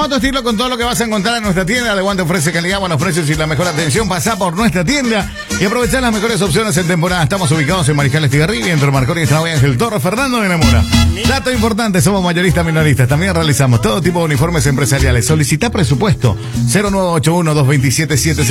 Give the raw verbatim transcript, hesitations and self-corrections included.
Renová tu estilo con todo lo que vas a encontrar en nuestra tienda. De Guante ofrece calidad, buenos precios y la mejor atención. Pasá por nuestra tienda y aprovechá las mejores opciones en temporada. Estamos ubicados en Mariscal Estigarribia, entre Marconi y Estrada Ángel Torres, Fernando de Namora. Dato importante, somos mayoristas minoristas. También realizamos todo tipo de uniformes empresariales. Solicita presupuesto cero nueve ocho uno, dos dos siete, siete